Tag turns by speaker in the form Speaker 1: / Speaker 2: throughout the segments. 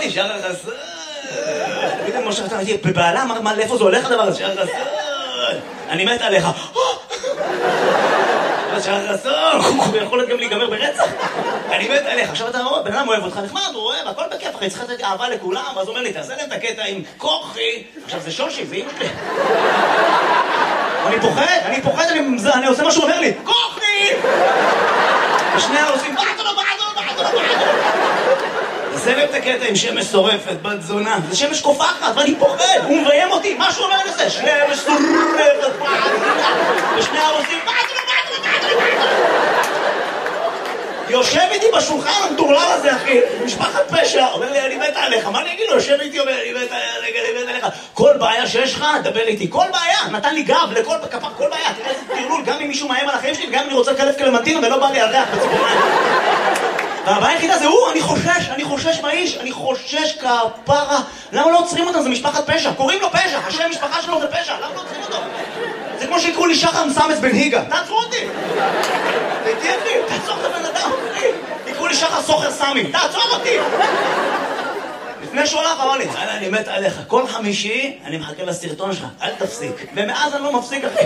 Speaker 1: לי, שער החסון. פתאום משה חסון, הייתי בבעלה, מה, לאיפה זה הולך הדבר הזה? שער החסון. אני מת עליך. שער החסון, הוא יכול גם להיגמר ברצח. אני מת עליך. עכשיו אתה אומר, בן אדם אוהב אותך, נחמד, הוא אוהב, הכל בכיף, אחי, צריך לתת אהבה לכולם, ואז הוא אומר לי, תעשה להם את הקטע עם כוחי. עכשיו זה שושי, זה אימא שלי. אני פוחד, אני עושה מה שהוא אומר לי, כוחי! ושני העושים, בעדו. תעשה להם את הקטע עם שמש שורפת, בת זונה. זה שמש קופחת, ואני פוחד, הוא מביים אותי, מה שהוא אומר לזה? שמש שורפת, ושני העושים, בעדו. יושב איתי בשולחן המטורלל הזה, אחי, משפחת פשע, אומר לי, אני מת עליך, מה אני אגיד לו? יושב איתי, אומר, אני מת עליך, כל בעיה שיש לך, דבר איתי, כל בעיה, נתן לי גב לכל כפר, כל בעיה, תראה איזה תרלול, גם אם מישהו מאיים על החיים שלי, גם אם אני רוצה לקלף קלמנטינה ולא בא לי על ריח בציפורניים. והבעיה היחידה זה הוא, אני חושש מהאיש, אני חושש כפרה, למה לא עוצרים אותם? זה משפחת פשע, קוראים לו פשע, השם משפחה שלו זה פשע, למה לא עוצרים אותו? זה כמו שיקראו לי שחר מסמס בן היגה, תעצרו אותי! תעצור את הבן אדם, יקראו לי שחר סוחר סמי, תעצור אותי! לפני שהוא הלך, אמר לי, אני מת עליך, כל חמישי אני מחכה לסרטון שלך, אל תפסיק. ומאז אני לא מפסיק, אחי.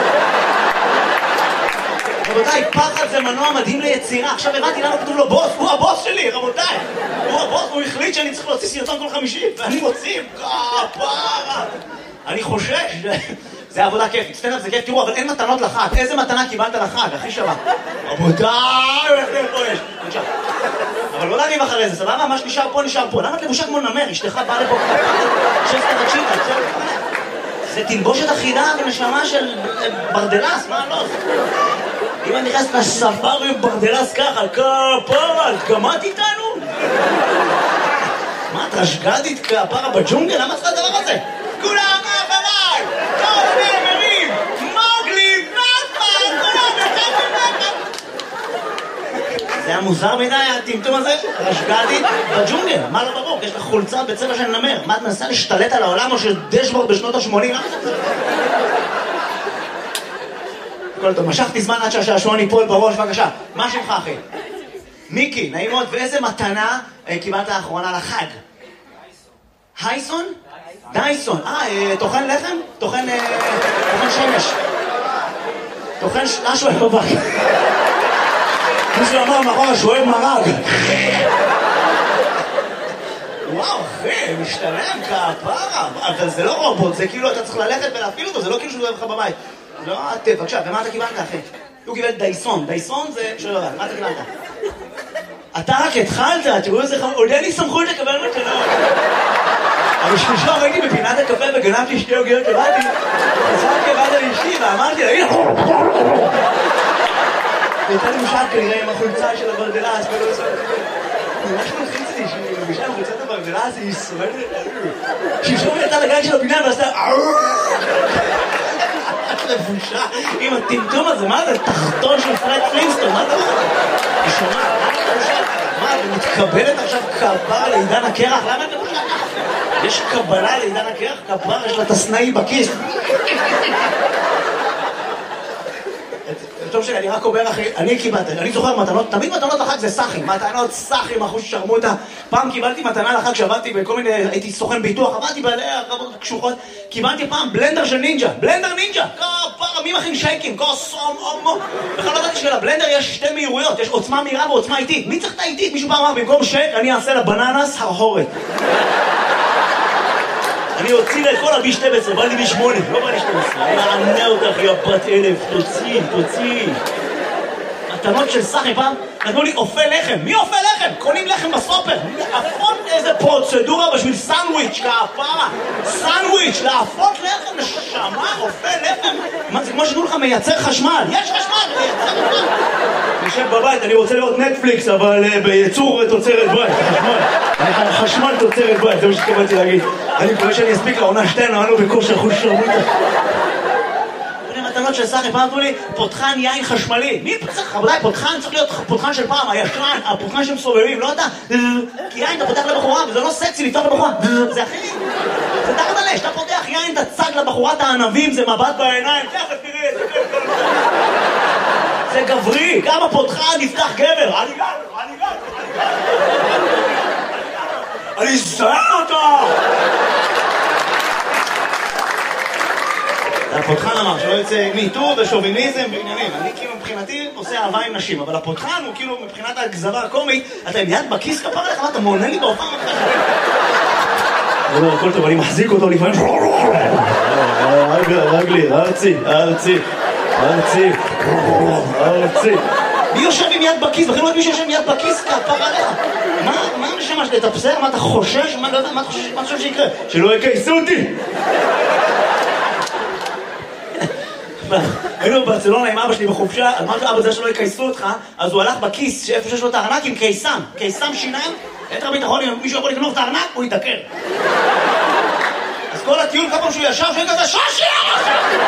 Speaker 1: רבותיי, פחד זה מנוע מדהים ליצירה. עכשיו הבנתי למה כתוב לו בוס, הוא הבוס שלי, רבותיי. הוא הבוס, הוא החליט שאני צריך להוציא סרטון כל חמישי, ואני מוציא, כפרה. אני חושש, זה עבודה כיפית, סטנדאפ זה כיף, תראו, אבל אין מתנות לחג. איזה מתנה קיבלת לחג, הכי שווה? רבותיי, איך זה פה יש? בבקשה. אבל לא להגיב אחרי זה, סבבה? מה שנשאר פה, נשאר פה. למה את לבושה כמו נמר? אשתך באה לפה תקשיב, זה תלבושת אחידה ונשמה של ברדלס, מה לא? אם אני נכנס לספארי ברדלס ככה, כפרה, גמרת איתנו? מה, את רשגדית כפרה בג'ונגל? למה צריך הדבר הזה? כולם מאחריי! כל נאמרים! מוגלי, נאפה! כולם אחד. זה היה מוזר מדי, הטמטום הזה? רשגדית בג'ונגל, מה לא ברור? יש לך חולצה בצבע של נמר. מה, את מנסה להשתלט על העולם או של דשבורד בשנות ה-80? למה זה? כל טוב, משכתי זמן עד שהשעשועון ייפול בראש, בבקשה. מה שמך, אחי? מיקי, נעים מאוד, ואיזה מתנה קיבלת האחרונה לחג? הייסון? דייסון. תוכן לחם? תוכן שמש. תוכן שואב בבק. מישהו אמר מאחורה שואב מרג. וואו, אחי, משתלם כפרה. אבל זה לא רובוט, זה כאילו אתה צריך ללכת ולהפעיל אותו, זה לא כאילו שהוא אוהב לך בבית. לא, בבקשה, ומה אתה קיבלת, אחי? הוא קיבל דייסון. דייסון זה... שלא יודע, מה אתה קיבלת? אתה רק התחלת, תראו איזה חמור, עוד אין לי סמכות לקבל מתנות. אבל שלושה ראיתי בפינת הקפה וגנבתי שתי עוגיות לבדי, חזרתי לבד על אשתי ואמרתי לה, הנה! הייתה לי משל כנראה עם החולצה של הברדלס, ולא עושה... ממש מלחיץ לי שהיא מבישה עם חולצת הברדלס, היא סועדת... שמשום יצא לגן של הפינה ועשתה... לבושה עם הטמטום הזה, מה זה? תחתון של פרד פלינסטון, מה אתה אומר? היא שומעת, מה, היא מתקבלת עכשיו כפרה לעידן הקרח? למה את לבושה ככה? יש קבלה לעידן הקרח? כפרה, יש לה תסנאי בכיס. טוב שלי, אני רק אומר אחי, אני קיבלתי, אני זוכר מתנות, תמיד מתנות לחג זה סחים, מתנות סחים, אחוז ששרמוטה. פעם קיבלתי מתנה לחג שעבדתי בכל מיני, הייתי סוכן ביטוח, עבדתי בעלי הרבות קשוחות, קיבלתי פעם בלנדר של נינג'ה, בלנדר נינג'ה, כפרה, מי מכין שייקים, כוסום, אומו. בכלל לא ידעתי שלבלנדר יש שתי מהירויות, יש עוצמה מהירה ועוצמה איטית. מי צריך את האיטית? מישהו פעם אמר, במקום שייק, אני אעשה לבננס הרהורת. אני הוציא לה את כל ה-B12, בא לי B8, לא בא לי 12. אני אענה אותך, יא בת אלף, תוציא. מתנות של סחי פעם, נתנו לי אופה לחם. מי אופה לחם? קונים לחם בסופר. להפות איזה פרוצדורה בשביל סנדוויץ' כפרה. סנדוויץ', להפות לחם, נשמה, אופה לחם. מה זה כמו שתנו לך מייצר חשמל? יש חשמל, מייצר חשמל. אני יושב בבית, אני רוצה לראות נטפליקס, אבל בייצור תוצרת בית, חשמל תוצרת בית, זה מה שתקבלתי להגיד. אני מקווה שאני אספיק לעונה 2, נענו בכושר חוש שרמוטה. מתנות של סחי, פעם אמרו לי, פותחן יין חשמלי. מי צריך? רבותיי, פותחן צריך להיות פותחן של פעם, הישן, הפותחן שהם סובבים, לא אתה. כי יין אתה פותח לבחורה, וזה לא סקסי לפתוח לבחורה. זה אחי. זה תחת עלי, שאתה פותח יין, אתה צג לבחורת הענבים, זה מבט בעיניים, תכף תראי את זה. זה גברי, גם הפותחן יפתח גבר. אני גבר. אני אזיין אותו! הפותחן אמר שלא יוצא מיטור ושוביניזם ועניינים. אני כאילו מבחינתי עושה אהבה עם נשים, אבל הפותחן הוא כאילו מבחינת הגזרה הקומית, אתה עם יד בכיס כפר עליך, מה אתה מעונה לי בהופעה מתחשב? אני אומר, הכל טוב, אני מחזיק אותו לפעמים. רגלי, ארצי. מי יושב עם יד בכיס? בכלל לא יודעת מי שיושב עם יד בכיס כפר עליך. מה המשמש לתפסר? מה אתה חושש? מה אתה חושב שיקרה? שלא יקייסו אותי! היינו בברצלונה עם אבא שלי בחופשה, אמרתי אבא זה שלא יקייסו אותך, אז הוא הלך בכיס שאיפה שיש לו את הארנק עם קיסם שיניים, יתר ביטחון, אם מישהו יכול לגנוב את הארנק, הוא יתדקר. אז כל הטיול כמה שהוא ישב, שהוא כזה שושי!